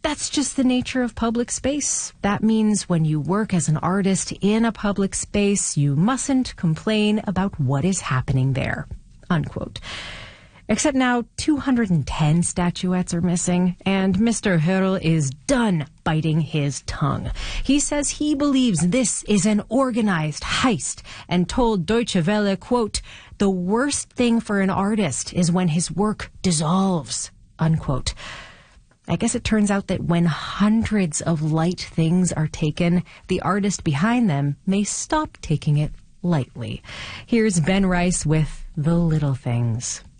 that's just the nature of public space. That means when you work as an artist in a public space, you mustn't complain about what is happening there, unquote. Except now 210 statuettes are missing, and Mr. Hurl is done biting his tongue. He says he believes this is an organized heist and told Deutsche Welle, quote, "The worst thing for an artist is when his work dissolves," unquote. I guess it turns out that when hundreds of light things are taken, the artist behind them may stop taking it lightly. Here's Ben Rice with The Little Things.